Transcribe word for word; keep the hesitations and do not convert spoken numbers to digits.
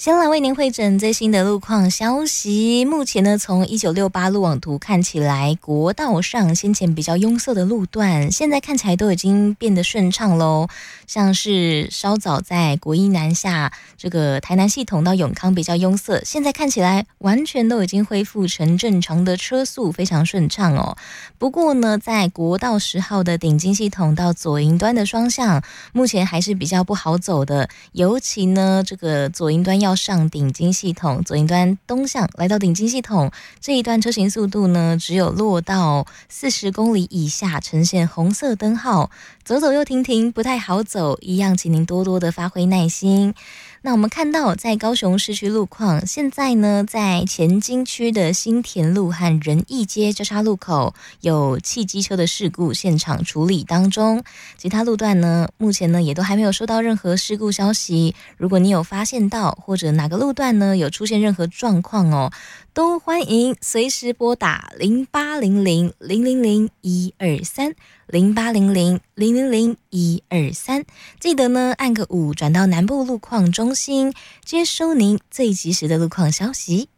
先来为您汇诊最新的路况消息。目前呢，从一九六八路网图看起来，国道上先前比较拥塞的路段，现在看起来都已经变得顺畅喽。像是稍早在国一南下这个台南系统到永康比较拥塞，现在看起来完全都已经恢复成正常的车速，非常顺畅哦。不过呢，在国道十号的顶金系统到左营端的双向，目前还是比较不好走的，尤其呢，这个左营端要上顶金系统，左营端东向来到顶金系统这一段车行速度呢，只有落到四十公里以下，呈现红色灯号，走走又停停，不太好走，一样请您多多的发挥耐心。那我们看到在高雄市区路况，现在呢在前金区的新田路和仁义街交叉路口有汽机车的事故现场处理当中，其他路段呢目前呢也都还没有收到任何事故消息。如果你有发现到或者哪个路段呢有出现任何状况哦，都欢迎随时拨打零八零零零零零一二三零八零零零零零一二三，记得呢按个五转到南部路况中心，接收您最及时的路况消息。